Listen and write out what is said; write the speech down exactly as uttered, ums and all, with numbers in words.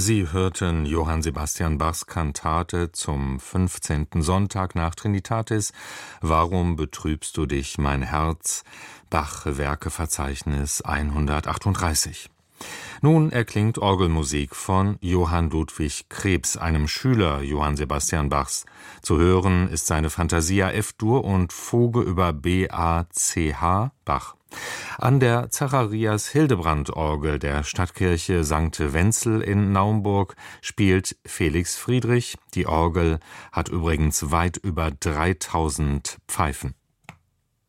Sie hörten Johann Sebastian Bachs Kantate zum fünfzehnten Sonntag nach Trinitatis, Warum betrübst du dich, mein Herz? Bach-Werkeverzeichnis hundertachtunddreißig. Nun erklingt Orgelmusik von Johann Ludwig Krebs, einem Schüler Johann Sebastian Bachs. Zu hören ist seine Fantasia F-Dur und Fuge über B A C H Bach. An der Zacharias-Hildebrand-Orgel der Stadtkirche Sankt Wenzel in Naumburg spielt Felix Friedrich. Die Orgel hat übrigens weit über dreitausend Pfeifen.